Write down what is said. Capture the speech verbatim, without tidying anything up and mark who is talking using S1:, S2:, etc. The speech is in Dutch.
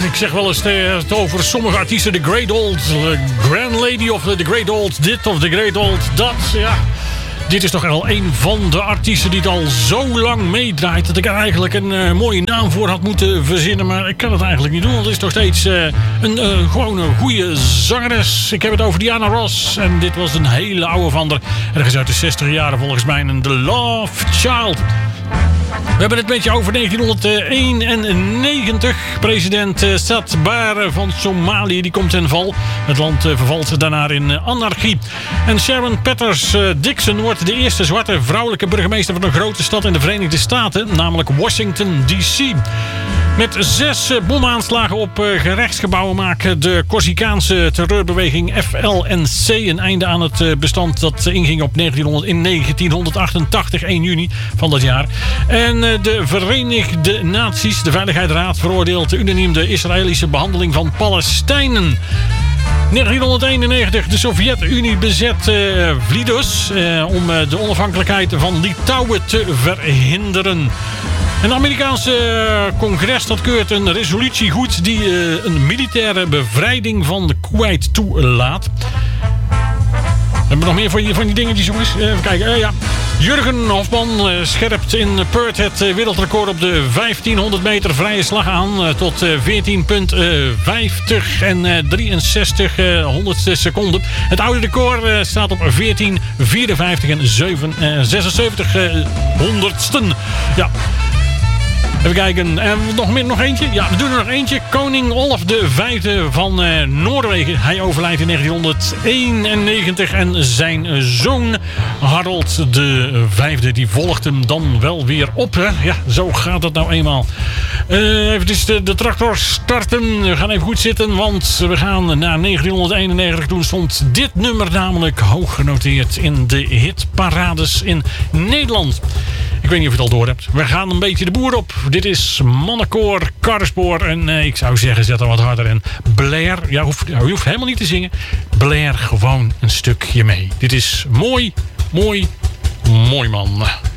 S1: Ik zeg wel eens het over sommige artiesten. The Great Old Grand Lady of The Great Old Dit of The Great Old Dat. Ja, dit is toch wel een van de artiesten die het al zo lang meedraait. Dat ik er eigenlijk een uh, mooie naam voor had moeten verzinnen. Maar ik kan het eigenlijk niet doen. Want het is nog steeds uh, een uh, gewoon een goede zangeres. Ik heb het over Diana Ross. En dit was een hele oude van haar. Ergens uit de zestig jaren volgens mij. Een The Love Child. We hebben het een beetje over negentienhonderdeenennegentig. President Siad Barre van Somalië die komt ten val. Het land vervalt daarna in anarchie. En Sharon Petters Dixon wordt de eerste zwarte vrouwelijke burgemeester van een grote stad in de Verenigde Staten. Namelijk Washington D C. Met zes bomaanslagen op gerechtsgebouwen maken de Corsicaanse terreurbeweging F L N C een einde aan het bestand dat inging op negentienhonderd, in negentienhonderdachtentachtig, één juni van dat jaar. En de Verenigde Naties, de Veiligheidsraad, veroordeelt unaniem de Israëlische behandeling van Palestijnen. negentienhonderdeenennegentig, de Sovjet-Unie bezet uh, Vlidus uh, om uh, de onafhankelijkheid van Litouwen te verhinderen. Een Amerikaanse congres dat keurt een resolutie goed die uh, een militaire bevrijding van de Kuwait toelaat. Hebben we nog meer van die, van die dingetjes, jongens? Even kijken. Uh, ja. Jurgen Hofman uh, scherpt in Perth het uh, wereldrecord op de vijftienhonderd meter vrije slag aan. Uh, tot uh, veertien vijftig en uh, drieënzestig uh, honderdste seconden. Het oude record uh, staat op veertien vierenvijftig en zesenzeventig uh, honderdsten. Ja. Even kijken. En nog, meer, nog eentje? Ja, we doen er nog eentje. Koning Olaf de Vijfde van uh, Noorwegen. Hij overlijdt in negentienhonderdeenennegentig. En zijn zoon Harold de Vijfde die volgt hem dan wel weer op. Hè? Ja, zo gaat het nou eenmaal. Uh, even dus de, de tractor starten. We gaan even goed zitten, want we gaan naar negentienhonderdeenennegentig. Toen stond dit nummer namelijk hoog genoteerd in de hitparades in Nederland. Ik weet niet of je het al door hebt. We gaan een beetje de boer op. Dit is Mannenkoor, Karrespoor. En uh, ik zou zeggen, zet er wat harder in. Blair, ja, hoeft, je hoeft helemaal niet te zingen. Blair gewoon een stukje mee. Dit is mooi, mooi, mooi man.